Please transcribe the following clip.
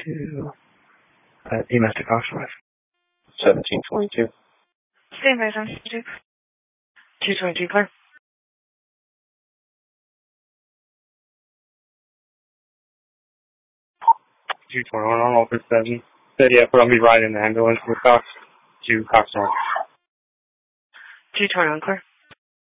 to EMS to Cox Drive. 1722. Stand by, 222 clear. 221 on open 7. Said yeah, but I'll be riding the ambulance with Cox to Cox North. 221 clear.